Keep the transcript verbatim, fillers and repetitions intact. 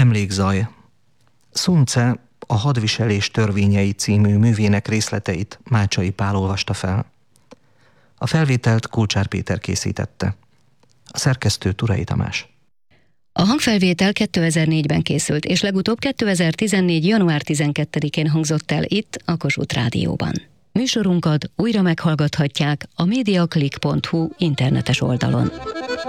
Emlékzaj. Szunce a Hadviselés törvényei című művének részleteit Mácsai Pál olvasta fel. A felvételt Kulcsár Péter készítette. A szerkesztő Turai Tamás. A hangfelvétel kétezer-négyben készült, és legutóbb kétezer-tizennégy. január tizenkettedikén hangzott el itt, a Kossuth Rádióban. Műsorunkat újra meghallgathatják a mediaclick pont hu internetes oldalon.